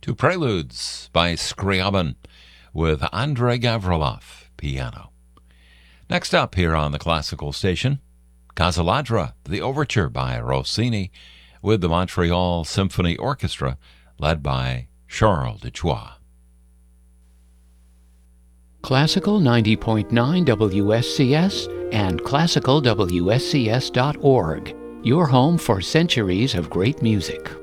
to Preludes by Scriabin with Andrei Gavrilov, piano. Next up here on the Classical Station, Casaladra, the Overture by Rossini with the Montreal Symphony Orchestra led by Charles Dechois. Classical 90.9 WSCS and classicalwscs.org, your home for centuries of great music.